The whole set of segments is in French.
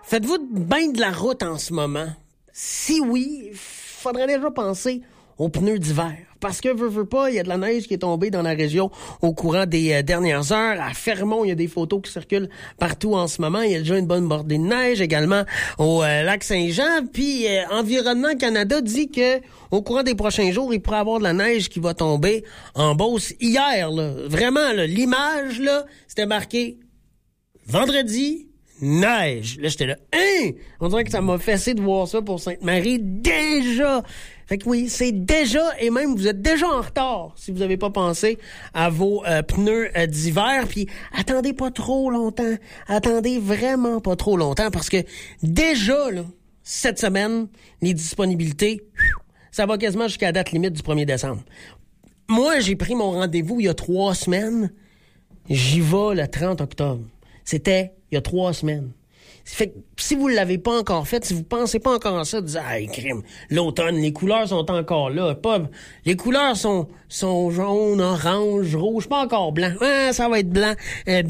Faites-vous bien de la route en ce moment? Si oui, faudrait déjà penser aux pneus d'hiver. Parce que, veux pas, il y a de la neige qui est tombée dans la région au courant des dernières heures. À Fermont, il y a des photos qui circulent partout en ce moment. Il y a déjà une bonne bordée de neige également au lac Saint-Jean. Puis, Environnement Canada dit que au courant des prochains jours, il pourrait y avoir de la neige qui va tomber en Beauce. Hier, là, vraiment, là, l'image, là, c'était marqué vendredi, neige. Là, j'étais là, hein? On dirait que ça m'a fessé de voir ça pour Sainte-Marie. Déjà! Fait que oui, c'est déjà, et même vous êtes déjà en retard si vous n'avez pas pensé à vos pneus d'hiver. Puis attendez pas trop longtemps. Attendez vraiment pas trop longtemps parce que déjà, là, cette semaine, les disponibilités, ça va quasiment jusqu'à la date limite du 1er décembre. Moi, j'ai pris mon rendez-vous il y a 3 semaines. J'y vais le 30 octobre. C'était il y a 3 semaines. Fait que si vous ne l'avez pas encore fait, si vous pensez pas encore à ça, dites « Hey, crime, l'automne, les couleurs sont encore là. Les couleurs sont jaune, orange, rouge, pas encore blanc. Ça va être blanc bientôt. »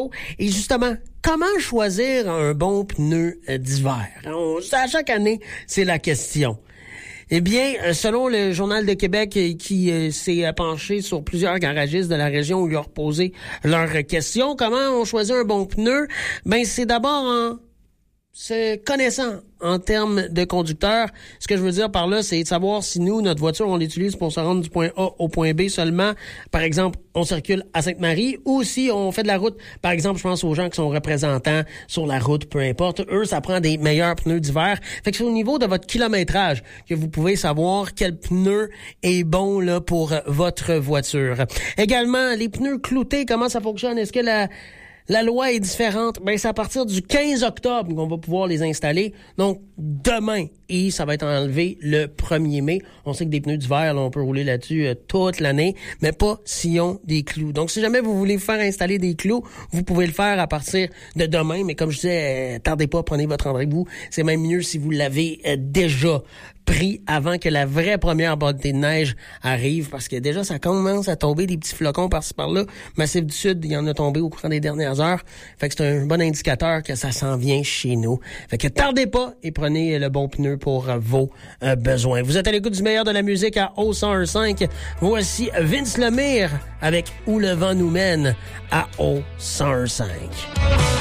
Et justement, comment choisir un bon pneu d'hiver? À chaque année, c'est la question. Eh bien, selon le Journal de Québec qui s'est penché sur plusieurs garagistes de la région où ils ont reposé leurs questions, comment on choisit un bon pneu? Ben, c'est d'abord en se connaissant en termes de conducteur. Ce que je veux dire par là, c'est de savoir si nous, notre voiture, on l'utilise pour se rendre du point A au point B seulement. Par exemple, on circule à Sainte-Marie ou si on fait de la route. Par exemple, je pense aux gens qui sont représentants sur la route, peu importe. Eux, ça prend des meilleurs pneus d'hiver. Fait que c'est au niveau de votre kilométrage que vous pouvez savoir quel pneu est bon là pour votre voiture. Également, les pneus cloutés, comment ça fonctionne? Est-ce que la loi est différente? Ben, c'est à partir du 15 octobre qu'on va pouvoir les installer. Donc, demain. Et ça va être enlevé le 1er mai. On sait que des pneus d'hiver, là, on peut rouler là-dessus toute l'année, mais pas s'ils ont des clous. Donc, si jamais vous voulez faire installer des clous, vous pouvez le faire à partir de demain. Mais comme je disais, tardez pas, prenez votre rendez-vous. C'est même mieux si vous l'avez déjà pris avant que la vraie première bordée de neige arrive, parce que déjà, ça commence à tomber des petits flocons par-ci par-là. Massif du Sud, il y en a tombé au courant des dernières heures. Fait que c'est un bon indicateur que ça s'en vient chez nous. Fait que tardez pas et prenez le bon pneu pour vos besoins. Vous êtes à l'écoute du meilleur de la musique à O101.5. Voici Vince Lemire avec Où le vent nous mène à O101.5.